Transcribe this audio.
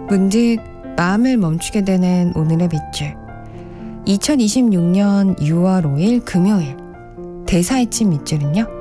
문득 마음을 멈추게 되는 오늘의 빗줄. 2026년 6월 5일 금요일 대사의 침 밑줄은요.